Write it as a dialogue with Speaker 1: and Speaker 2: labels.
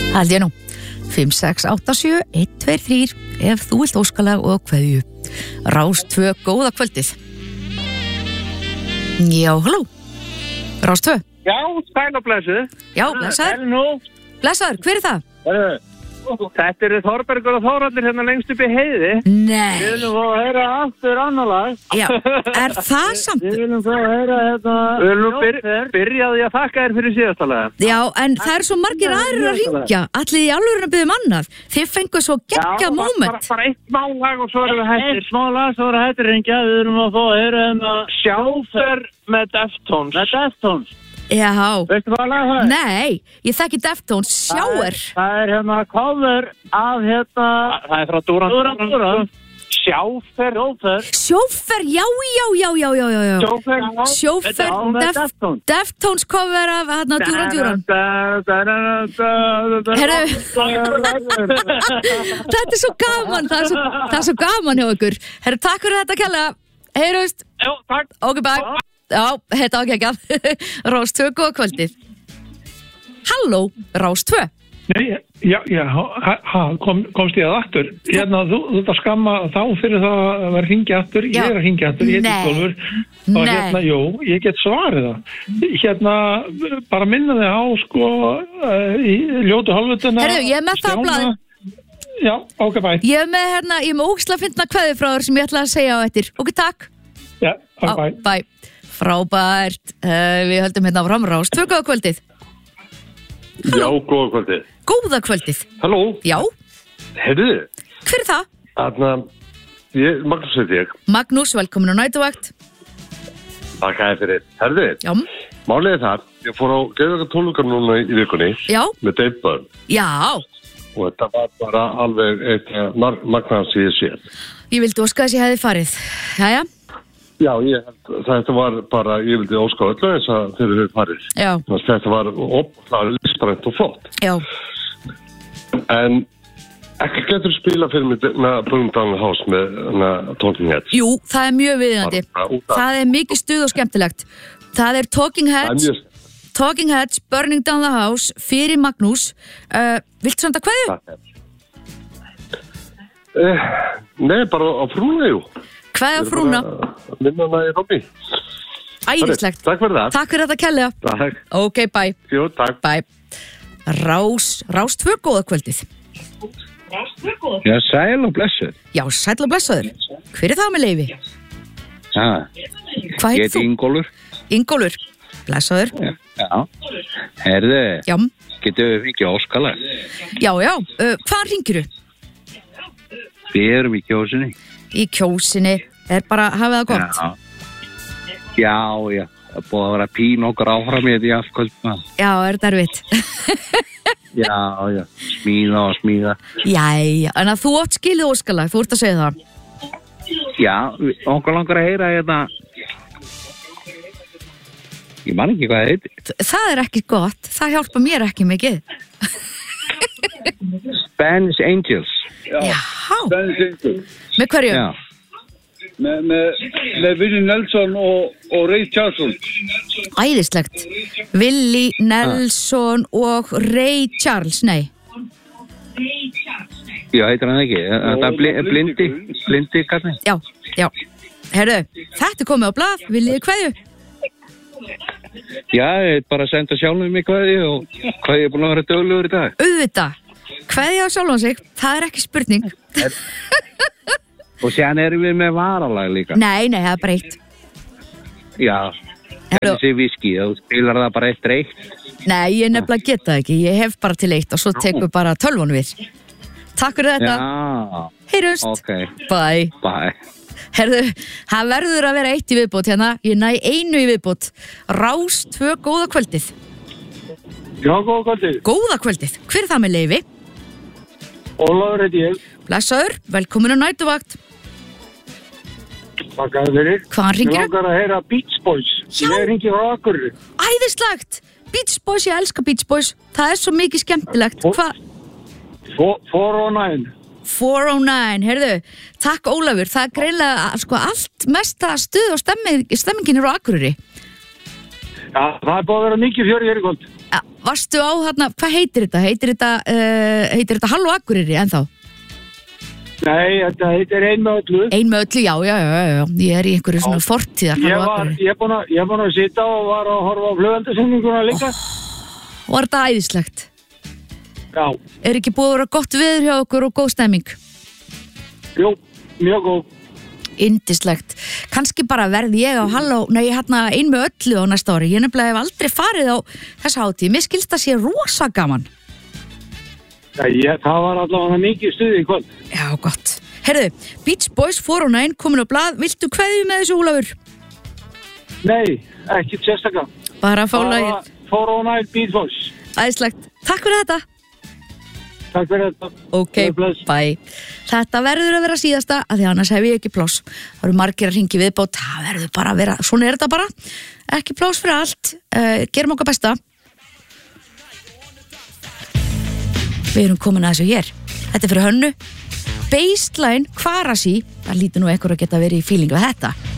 Speaker 1: Hald ég nú 5, 6, 8, 7, 1, 2, 3 ef þú vilt óskalag og kveðju. Rás 2, góða kvöldið. Já, halló. Rás 2.
Speaker 2: Já, sæl og blessuð.
Speaker 1: Já, blessaður. Blessaður, hver er það?
Speaker 2: Þetta eru Þorbergur og Þóraldur hérna lengst upp í heiði.
Speaker 1: Nei.
Speaker 2: Við viljum fá að heyra aftur annar lag.
Speaker 1: Já, er það samt?
Speaker 2: Við viljum fá að heyra þetta. Við viljum byrjaði að þakka þér fyrir síðasta lag.
Speaker 1: Já, en það eru svo margir aðrir að ringja. Allir í alvörinu að biðja annað. Þið fengu svo geggja moment.
Speaker 2: Bara eitt smá lag og svo erum við hættir. Eitt smá lag, svo erum við hættir ringja. Við viljum að fá að heyra Sjáfer með Deftones.
Speaker 1: Já.
Speaker 2: Veistu hvað lag það er?
Speaker 1: Nei, ég þekki Deftones, Sjáer.
Speaker 2: Það er hérna cover af hérna... Það er frá Duran. Sjófer,
Speaker 1: já. Sjófer, Deftones cover af hérna Duran. Herru, þetta er svo gaman, það er svo gaman hjá ykkur. Herru, takk fyrir þetta kærlega. Heyrust.
Speaker 2: Já, takk.
Speaker 1: Ok, bye. Já, þetta ágækjað. Rás 2, góða kvöldið. Halló, Rás 2.
Speaker 3: Nei, komst ég að aftur. Hérna, þú ert að skamma þá fyrir það að vera að hringja aftur. Ég er að hringja aftur, ég heiti Golfur. Og hérna, jú, ég get svarið það. Hérna, bara minna þig á, sko, í ljótu hálfutuna.
Speaker 1: Herru, ég er með það á blaði.
Speaker 3: Já, ok, bæ.
Speaker 1: Ég er með ógeðslega fyndna kveðju frá þér sem ég ætla að segja á eftir. Ok, takk.
Speaker 3: Já, ok, bæ.
Speaker 1: Bæ. Frábært, við höldum hérna fram Rás 2, góða kvöldið.
Speaker 4: Já, góða kvöldið.
Speaker 1: Góða kvöldið.
Speaker 4: Halló.
Speaker 1: Já.
Speaker 4: Heyrðu.
Speaker 1: Hver er það?
Speaker 4: Magnús heiti ég.
Speaker 1: Magnús, velkomin á Næturvakt.
Speaker 4: Takk fyrir. Heyrðu.
Speaker 1: Já.
Speaker 4: Málið er það, ég fór á geðveikan tónleika núna í vikunni.
Speaker 1: Já.
Speaker 4: Með Dave Byrne.
Speaker 1: Já.
Speaker 4: Og þetta var bara alveg eitt magnaðan sem ég séð.
Speaker 1: Ég vildi óska þess ég hefði farið. Jæja.
Speaker 4: Já, þetta var bara, ég vildi óska öllu eins að þeir eru farið.
Speaker 1: Já.
Speaker 4: Þetta var opnað, listrænt og flott.
Speaker 1: Já.
Speaker 4: En ekki getur spila fyrir mig Burning Down the House með Talking Heads.
Speaker 1: Jú, það er mjög viðeigandi. Það er mikið stuð og skemmtilegt. Það er Talking Heads, Burning Down the House, fyrir Magnús. Viltu samt að kveðju?
Speaker 4: Nei, bara á frúna, jú.
Speaker 1: Kveðja frúna.
Speaker 4: Minna hana í Robby.
Speaker 1: Æðislegt.
Speaker 4: Takk fyrir það.
Speaker 1: Takk fyrir þetta kærlega.
Speaker 4: Takk.
Speaker 1: Ok, bye.
Speaker 4: Jú, takk.
Speaker 1: Bye. Rás 2, góða kvöldið.
Speaker 5: Já, sæl og blessuð.
Speaker 1: Já, sæl og blessaður. Hver er það með leyfi? Hvað heitir þú?
Speaker 5: Ingólfur.
Speaker 1: Ingólfur. Blessaður.
Speaker 5: Já. Herðu.
Speaker 1: Já.
Speaker 5: Getum við ekki óskalag?
Speaker 1: Já. Hvað hringirðu?
Speaker 5: Við erum í Kjósinni.
Speaker 1: Í Kjósinni. Er bara, hafið það gott?
Speaker 5: Já. Það búið að vera pín okkur áfram í þetta í aftkvöldna.
Speaker 1: Já, er þetta erfitt?
Speaker 5: Já. Smíða.
Speaker 1: Jæja, en að þú átt skilið óskalag, þú ert að segja það.
Speaker 5: Já, okkur langar að heyra þetta. Ég man ekki hvað það heitir.
Speaker 1: Það er ekki gott, það hjálpa mér ekki mikið.
Speaker 5: Spanish Angels.
Speaker 1: Já.
Speaker 2: Spanish Angels.
Speaker 1: Með hverju?
Speaker 5: Já.
Speaker 2: Með Willie Nelson og Ray Charles.
Speaker 1: Æðislegt. Willie Nelson og Ray Charles, nei.
Speaker 5: Já, heitir hann ekki. Það er blindi kalli.
Speaker 1: Já. Herðu, þetta er komið á blað, viljið kveðju?
Speaker 5: Já, ég bara senda sjálfum mig kveðju og hvað ég er búin að vera duglegur í dag.
Speaker 1: Auðvitað. Kveðja á sjálfan sig, það er ekki spurning.
Speaker 5: Og séðan erum við með varalag líka.
Speaker 1: Nei, það er bara eitt.
Speaker 5: Já, þessi viski, þú spilar það bara eftir eitt.
Speaker 1: Nei, ég nefnilega geta ekki, ég hef bara til eitt og svo tekur bara 12 við. Takk fyrir þetta.
Speaker 5: Já.
Speaker 1: Heyrust.
Speaker 5: Ok.
Speaker 1: Bye. Herðu, það verður að vera 1 í viðbót hérna, ég næ 1 í viðbót. Rás 2, góða kvöldið.
Speaker 2: Já, góða kvöldið.
Speaker 1: Góða kvöldið, hver er það með leyfi?
Speaker 2: Ólafur heiti ég.
Speaker 1: Blessaður, velkomin á Næturvakt.
Speaker 2: Takk fyrir.
Speaker 1: Hvaðan hringirðu?
Speaker 2: Ég langar að heyra Beach Boys.
Speaker 1: Já.
Speaker 2: Ég hringi frá Akureyri.
Speaker 1: Æðislegt. Beach Boys, ég elska Beach Boys. Það er svo mikið skemmtilegt. Hvað?
Speaker 2: 409.
Speaker 1: 409, heyrðu. Takk Ólafur, það er greinlega allt mesta stuð og stemmingin er á Akureyri.
Speaker 2: Já, það er búið að vera mikið fjör í kvöld.
Speaker 1: Varstu á hérna, hvað heitir þetta? Heitir þetta Halló Akureyri ennþá?
Speaker 2: Nei, þetta heitir Ein með öllu.
Speaker 1: Ein með öllu, já. Ég í einhverju svona fortíðar Halló Akureyri.
Speaker 2: Ég er búin að sitja og var að horfa á flugeldasýninguna líka.
Speaker 1: Var þetta æðislegt?
Speaker 2: Já.
Speaker 1: Ekki búið að vera gott veður hjá okkur og góð stemming?
Speaker 2: Jú, mjög góð.
Speaker 1: Yndislegt. Kannski bara verði ég á Ein með öllu á næsta ári. Ég nefnilega hef aldrei farið á þessa hátíð. Mér skilst að sé rosa gaman.
Speaker 2: Það var allavega mikið stuði í kvöld.
Speaker 1: Já, gott. Heyrðu, Beach Boys 409 komin á blað. Viltu kveðju með þessu, Ólafur?
Speaker 2: Nei, ekki sérstaklega.
Speaker 1: Bara fá lagið.
Speaker 2: 409 Beach Boys.
Speaker 1: Æðislegt. Takk fyrir þetta.
Speaker 2: Takk fyrir þetta.
Speaker 1: Ok, bye. Þetta verður að vera síðasta, af því annars hef ég ekki pláss. Það eru margir að hringi viðbót. Það verður bara að vera, svona er þetta bara. Ekki pláss fyrir allt. Gerum okkar besta. Við erum komin að þessu hér. Þetta er fyrir Hönnu. Baseline Kvarasi. Það lítur nú ekkur að geta verið í feeling við þetta.